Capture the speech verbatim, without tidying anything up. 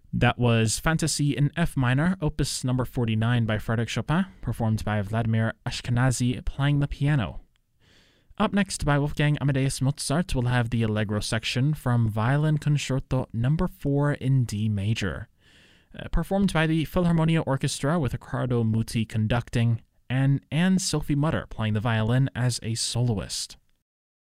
That was Fantasy in F minor, opus number forty-nine by Frédéric Chopin, performed by Vladimir Ashkenazy playing the piano. Up next by Wolfgang Amadeus Mozart, we'll have the Allegro section from Violin Concerto number four in D major, uh, performed by the Philharmonia Orchestra with Riccardo Muti conducting and Anne-Sophie Mutter playing the violin as a soloist.